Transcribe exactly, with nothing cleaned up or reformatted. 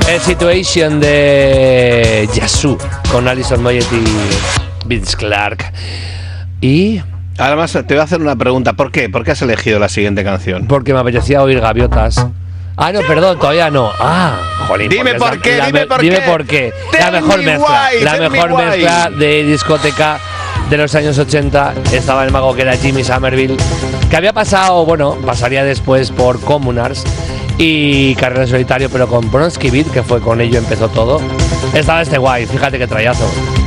El Situation de Yazoo con Alison Moyet y Vince Clarke. Y... Además, te voy a hacer una pregunta. ¿Por qué? ¿Por qué has elegido la siguiente canción? Porque me apetecía oír gaviotas. Ah, no, perdón, todavía no. Ah, jolín. Dime por qué, dime por qué. Dime por qué. La mejor mezcla. La mejor mezcla de discoteca de los años ochenta. Estaba el mago que era Jimmy Somerville, que había pasado, bueno, pasaría después por Communards y Carrera en Solitario, pero con Bronski Beat, que fue con ello empezó todo. Estaba este guay, fíjate qué trayazo.